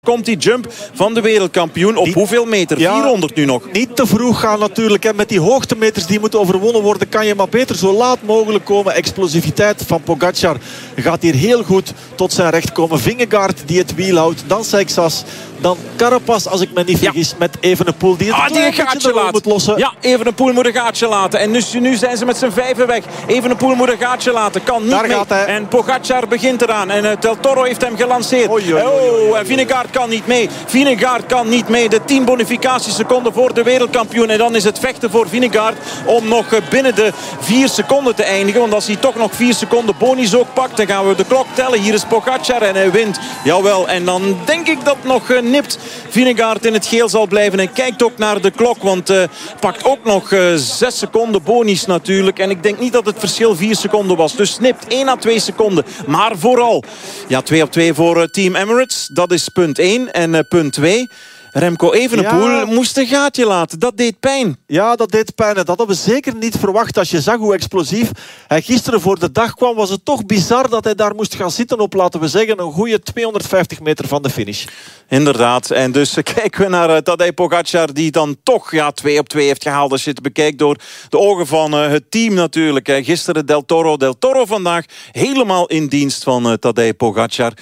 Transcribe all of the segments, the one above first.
Komt die jump van de wereldkampioen op hoeveel meter? 400 nu nog. Niet te vroeg gaan natuurlijk. Hè. Met die hoogtemeters die moeten overwonnen worden, kan je maar beter zo laat mogelijk komen. Explosiviteit van Pogačar gaat hier heel goed tot zijn recht komen. Vingegaard die het wiel houdt. Dan Seixas. Dan Carapaz, als ik me niet vergis, met Evenepoel die het die een gaatje laat. Moet lossen. Ja, Evenepoel moet een gaatje laten. En nu zijn ze met z'n vijven weg. Evenepoel moet een gaatje laten. Kan niet daar mee. Gaat hij. En Pogačar begint eraan. En Del Toro heeft hem gelanceerd. En Vingegaard kan niet mee. Vingegaard kan niet mee. De 10 bonificatieseconden voor de wereldkampioen. En dan is het vechten voor Vingegaard om nog binnen de 4 seconden te eindigen. Want als hij toch nog 4 seconden bonus ook pakt, dan gaan we de klok tellen. Hier is Pogačar en hij wint. Jawel. En dan denk ik dat nog nipt Vingegaard in het geel zal blijven. En kijkt ook naar de klok. Want pakt ook nog 6 seconden bonus natuurlijk. En ik denk niet dat het verschil 4 seconden was. Dus nipt 1 à 2 seconden. Maar vooral 2 op 2 voor Team Emirates. Dat is punt 1. En punt 2. Remco Evenepoel moest een gaatje laten. Dat deed pijn. Ja, dat deed pijn. En dat hadden we zeker niet verwacht. Als je zag hoe explosief hij gisteren voor de dag kwam, was het toch bizar dat hij daar moest gaan zitten op, laten we zeggen, een goede 250 meter van de finish. Inderdaad. En dus kijken we naar Tadej Pogačar, die dan toch 2 op 2 heeft gehaald. Als je het bekijkt door de ogen van het team natuurlijk. Gisteren Del Toro vandaag helemaal in dienst van Tadej Pogačar.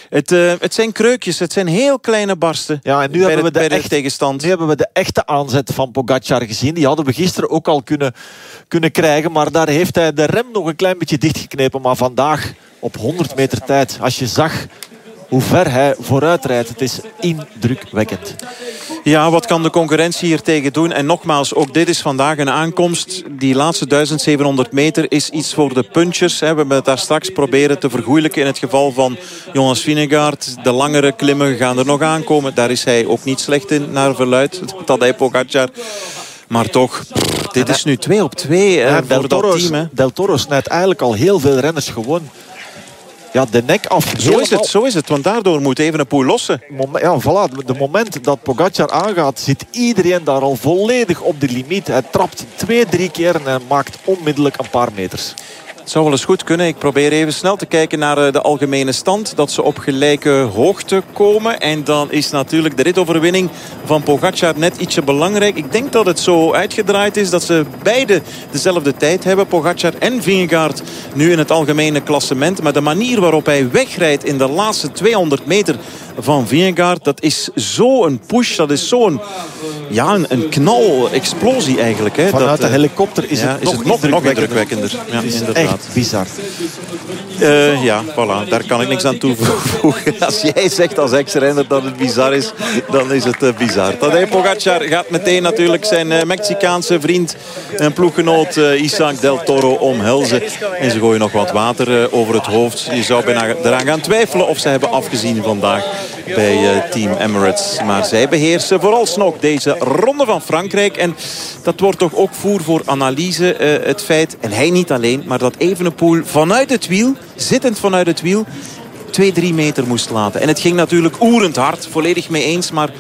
Het zijn kreukjes, het zijn heel kleine barsten. Ja, en nu hebben we tegenstand. Nu hebben we de echte aanzet van Pogačar gezien. Die hadden we gisteren ook al kunnen krijgen. Maar daar heeft hij de rem nog een klein beetje dichtgeknepen. Maar vandaag op 100 meter tijd, als je zag hoe ver hij vooruit rijdt, het is indrukwekkend. Ja, wat kan de concurrentie hier tegen doen? En nogmaals, ook dit is vandaag een aankomst. Die laatste 1700 meter is iets voor de punchers. We hebben het daar straks proberen te vergoeilijken in het geval van Jonas Vingegaard. De langere klimmen gaan er nog aankomen. Daar is hij ook niet slecht in, naar verluidt. Tadej Pogačar. Maar toch, dit is nu 2 op 2 voor dat team. Del Toro snijdt eigenlijk al heel veel renners gewoon de nek af. Zo is het, want daardoor moet Evenepoel lossen. Voilà. De moment dat Pogačar aangaat, zit iedereen daar al volledig op de limiet. Hij trapt 2-3 keer en hij maakt onmiddellijk een paar meters. Het zou wel eens goed kunnen. Ik probeer even snel te kijken naar de algemene stand. Dat ze op gelijke hoogte komen. En dan is natuurlijk de ritoverwinning van Pogačar net ietsje belangrijk. Ik denk dat het zo uitgedraaid is dat ze beide dezelfde tijd hebben. Pogačar en Vingegaard nu in het algemene klassement. Maar de manier waarop hij wegrijdt in de laatste 200 meter van Vingegaard, dat is zo'n push. Dat is zo'n een knal-explosie eigenlijk. Hè. Vanuit de helikopter is het nog indrukwekkender. Ja, is inderdaad. Echt bizar. Voilà. Daar kan ik niks aan toevoegen. Als jij zegt als ex-renner dat het bizar is, dan is het bizar. Tadej Pogačar gaat meteen natuurlijk zijn Mexicaanse vriend en ploeggenoot Isaac Del Toro omhelzen. En ze gooien nog wat water over het hoofd. Je zou bijna eraan gaan twijfelen of ze hebben afgezien vandaag bij Team Emirates. Maar zij beheersen vooralsnog deze ronde van Frankrijk. En dat wordt toch ook voer voor analyse. Het feit, en hij niet alleen, maar dat Evenepoel vanuit het wiel, zittend vanuit het wiel, 2-3 meter moest laten. En het ging natuurlijk oerend hard, volledig mee eens. Maar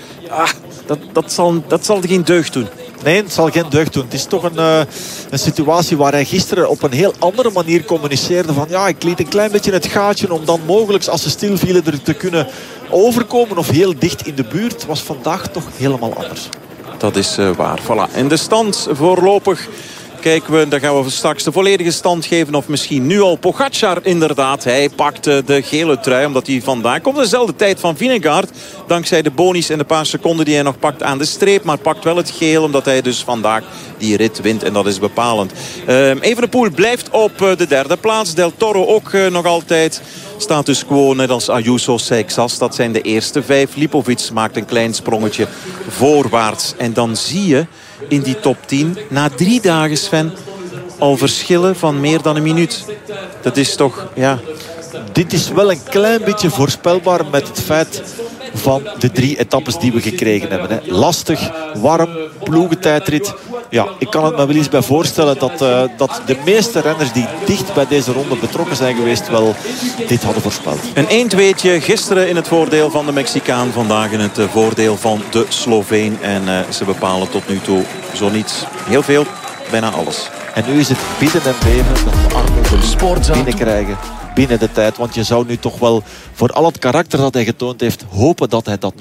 dat zal geen deugd doen. Nee, het zal geen deugd doen. Het is toch een situatie waar hij gisteren op een heel andere manier communiceerde. Van ik liet een klein beetje het gaatje om dan mogelijk, als ze stilvielen, er te kunnen overkomen of heel dicht in de buurt. Was vandaag toch helemaal anders. Dat is waar. Voilà. En de stand voorlopig kijken we, dan gaan we straks de volledige stand geven. Of misschien nu al Pogačar inderdaad. Hij pakt de gele trui omdat hij vandaag komt dezelfde tijd van Vingegaard. Dankzij de bonus en de paar seconden die hij nog pakt aan de streep. Maar pakt wel het geel omdat hij dus vandaag die rit wint. En dat is bepalend. Evenepoel blijft op de derde plaats. Del Toro ook nog altijd. Status quo net als Ayuso, Seixas. Dat zijn de eerste 5. Lipovic maakt een klein sprongetje voorwaarts. En dan zie je in die top 10 na 3 dagen, Sven, al verschillen van meer dan een minuut. Dat is toch, Dit is wel een klein beetje voorspelbaar met het feit van de 3 etappes die we gekregen hebben. Hè. Lastig, warm, ploegentijdrit. Ik kan het me wel eens bij voorstellen dat de meeste renners die dicht bij deze ronde betrokken zijn geweest wel dit hadden voorspeld. Een 1-2'tje gisteren in het voordeel van de Mexicaan. Vandaag in het voordeel van de Sloveen. En ze bepalen tot nu toe zo niet heel veel, bijna alles. En nu is het bieden en beven dat de armen de sport binnenkrijgen. binnen de tijd. Want je zou nu toch wel voor al het karakter dat hij getoond heeft hopen dat hij dat